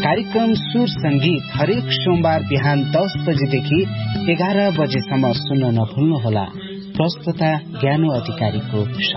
कार्यक्रम सुर संगीत हरेक सोमबार बिहान 10 बजेदेखि 11 बजेसम्म सुन्न नभुल्नुहोला। प्रस्तुता ज्ञानु अधिकारीको